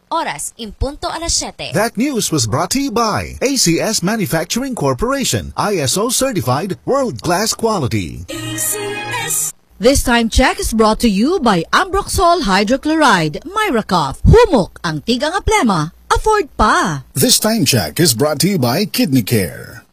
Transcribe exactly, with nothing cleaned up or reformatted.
Oras, impunto alas siyete. That news was brought to you by A C S Manufacturing Corporation, I S O certified, world-class quality. A C S. This time check is brought to you by Ambroxol Hydrochloride, Myracough. Humok ang tigang aplema, afford pa. This time check is brought to you by Kidney Care.